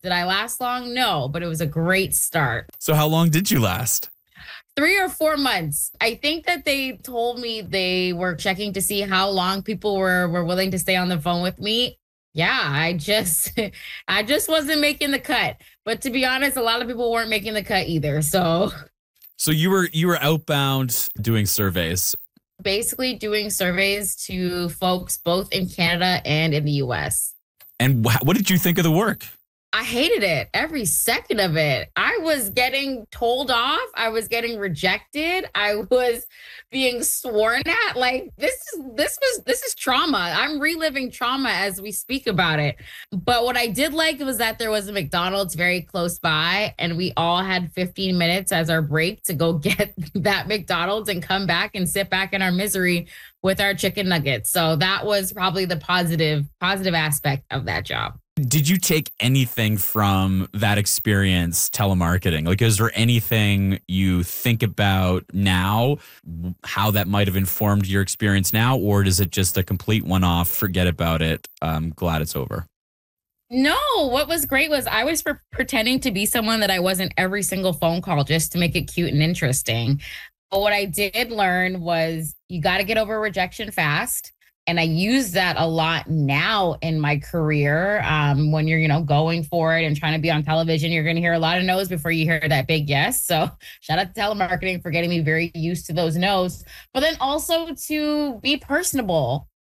Did I last long? No, but it was a great start. So how long did you last? 3 or 4 months. I think that they told me they were checking to see how long people were willing to stay on the phone with me. Yeah, I just I just wasn't making the cut. But to be honest, a lot of people weren't making the cut either. So So you were outbound doing surveys. basically doing surveys to folks both in Canada and in the US. And what did you think of the work? I hated it, every second of it. I was getting told off. I was getting rejected. I was being sworn at. Like this is trauma. I'm reliving trauma as we speak about it. But what I did like was that there was a McDonald's very close by, and we all had 15 minutes as our break to go get that McDonald's and come back and sit back in our misery with our chicken nuggets. So that was probably the positive aspect of that job. Did you take anything from that experience telemarketing? Like, is there anything you think about now, how that might have informed your experience now, or is it just a complete one-off, forget about it, glad it's over? No, what was great was I was pretending to be someone that I wasn't every single phone call just to make it cute and interesting. But what I did learn was you got to get over rejection fast. And I use that a lot now in my career. When you're, going for it and trying to be on television, you're going to hear a lot of no's before you hear that big yes. So shout out to telemarketing for getting me very used to those no's. But then also to be personable.